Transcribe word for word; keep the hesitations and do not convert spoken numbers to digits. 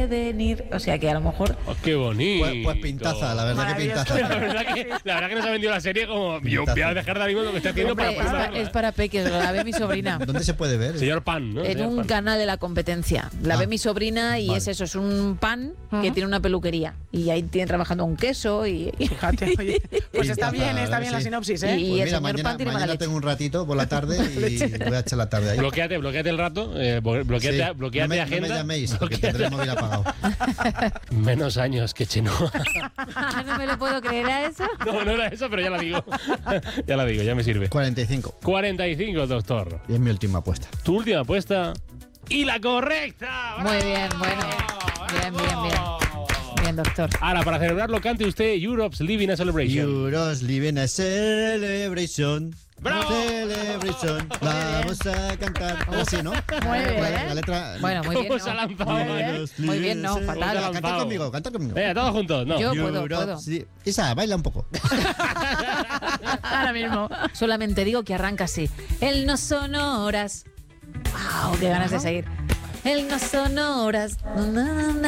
pueden ir. O sea que a lo mejor... Oh, ¡qué bonito! Pues, pues pintaza, la verdad que pintaza. La verdad que, la verdad que nos ha vendido la serie como... Yo Pintaza. voy a dejar de ánimo lo que está haciendo Hombre, para es, pa- prepararla. es para peques, la ve mi sobrina. ¿Dónde se puede ver? Señor Pan, ¿no? En Señor un Pan. canal de la competencia. La Ah, ve mi sobrina y vale. es eso, es un pan que tiene una peluquería. Y ahí tiene trabajando un queso y... Fíjate, oye, pues está Pintaza, bien, está bien la sí. sinopsis, ¿eh? Y- Pues el mira, señor mañana, Pan tiene mala mañana leche. tengo un ratito por la tarde y voy a echar la tarde ahí. Bloquéate, bloquéate el rato, eh, bloqueate, Sí. bloquéate no me, agenda. No me llaméis, porque bloquéate- tendré el móvil apagado. Menos años que Chenoa. no me lo puedo creer a eso. No, no era eso, pero ya la digo. Ya la digo, ya me sirve. cuarenta y cinco. cuarenta y cinco, doctor. Y es mi última apuesta. Tu última apuesta y la correcta. Muy bien, bueno. Bien, bien, bien. Bien, doctor. Ahora, para celebrarlo, cante usted Europe's Living a Celebration. Euros living a celebration. ¡Bravo! Celebration. Vamos a cantar. Así, ¿no? Muy bien, Bueno, ¿eh? la letra. Bueno, muy bien, ¿Cómo se ha ¿no? lanzado? Muy bien. Euros Muy bien, no, living a- fatal. Canta Lanzado. conmigo, canta conmigo. Venga, todos juntos, ¿no? Yo puedo, Euros puedo. li- Isa, baila un poco. Ahora mismo. Solamente digo que arranca así. Él no son horas. ¡Wow! ¡Qué ganas de seguir! Él no son horas. Na, na, na,